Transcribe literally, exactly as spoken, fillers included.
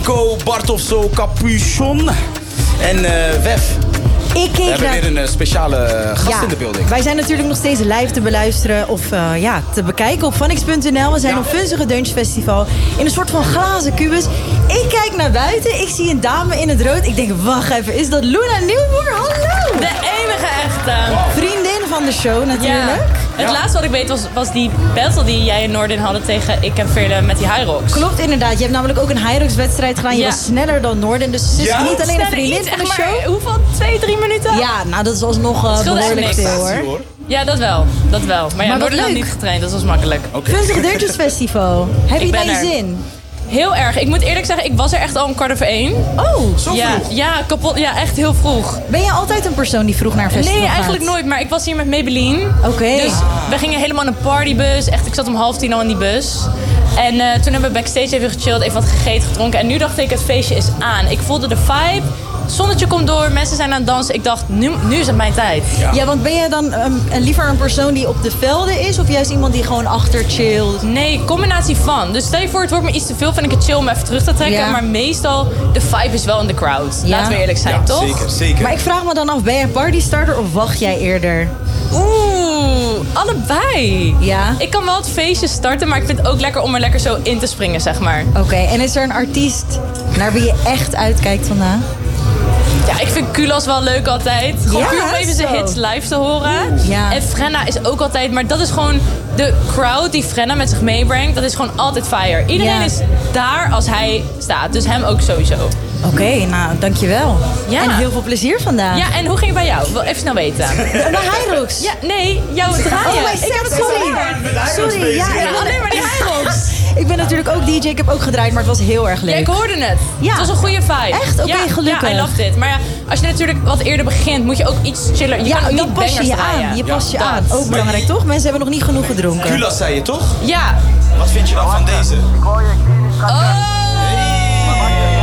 Franco, Bartovso, Capuchon en uh, Wef. Ik keek We hebben naar... weer een uh, speciale gast ja, in de building. Wij zijn natuurlijk nog steeds live te beluisteren of uh, ja, te bekijken op funix punt n l. We zijn Ja. op Funzige Deuntjes Festival in een soort van glazen kubus. Ik kijk naar buiten, ik zie een dame in het rood. Ik denk, wacht even, is dat Luna Nieuwboer? Hallo! De enige echte. Wow. Vriendin van de show natuurlijk. Ja. Het Ja. laatste wat ik weet was, was die battle die jij en Noordin hadden tegen Ik en Veerle met die Hyrox. Klopt inderdaad, je hebt namelijk ook een Hyrox-wedstrijd gedaan. Je Ja. was sneller dan Noorden, dus ze is Ja? niet alleen een Sneller vriendin iets, van de echt maar show. Hoeveel? Twee, drie minuten? Ja, nou dat is alsnog uh, scheelde echt behoorlijk niks. veel hoor. Ja, dat wel. Dat wel. Maar ja, Maar wat Noordin had leuk. niet getraind, dus dat was makkelijk. Okay. Funzige Deuntjes Festival. Heb je Ik ben daar er. zin? Heel erg. Ik moet eerlijk zeggen, ik was er echt al om kwart over één. Oh, Zo Ja, vroeg. ja, kapot. Ja, echt heel vroeg. ben je altijd een persoon die vroeg naar een festival Nee, gaat? eigenlijk nooit. Maar ik was hier met Maybelline. Oké. Dus we gingen helemaal in een partybus. Echt, ik zat om half tien al in die bus. En uh, toen hebben we backstage even gechilled, even wat gegeten, gedronken. En nu dacht ik, het feestje is aan. Ik voelde de vibe. Het zonnetje komt door, mensen zijn aan het dansen. Ik dacht, nu, nu is het mijn tijd. Ja, want ben je dan um, liever een persoon die op de velden is... of juist iemand die gewoon achter chillt? Nee, combinatie van. Dus stel je voor, het wordt me iets te veel, vind ik het chill om even terug te trekken. Ja. Maar meestal, de vibe is wel in de crowd. Ja. Laten we eerlijk zijn, Ja, toch? zeker, zeker. Maar ik vraag me dan af, ben je een partystarter of wacht jij eerder? Oeh, allebei. Ja? Ik kan wel het feestje starten, maar ik vind het ook lekker om er lekker zo in te springen, zeg maar. Oké, en is er een artiest naar wie je echt uitkijkt vandaag? Ja, ik vind Kulas wel leuk altijd. Gewoon Ja, puur om even zijn zo. hits live te horen. Ja. En Frenna is ook altijd... Maar dat is gewoon de crowd die Frenna met zich meebrengt. Dat is gewoon altijd fire. Iedereen Ja. is daar als hij staat. Dus hem ook sowieso. Oké, nou, dankjewel. Ja. En heel veel plezier vandaag. Ja, en hoe ging het bij jou? Wil even snel weten. Naar Hyrox. Ja, nee, jouw draaien. Oh, my ik heb het sorry. gehoord. Sorry, ja, ik Ja, ben, alleen maar die Hyrox. ik ben natuurlijk ook D J, ik heb ook gedraaid, maar het was heel erg leuk. Ja, ik hoorde het. Ja. Het was een goede vibe. Echt? Oké, ja, gelukkig. Ja, I loved it. Maar ja, als je natuurlijk wat eerder begint, moet je ook iets chiller. Je ja, kan ook dan niet pas je bangers je draaien. aan. Je past je dat. aan. Ook belangrijk, toch? Mensen hebben nog niet genoeg gedronken. Kulas zei je toch? Ja. Wat vind je dan van deze? Oh.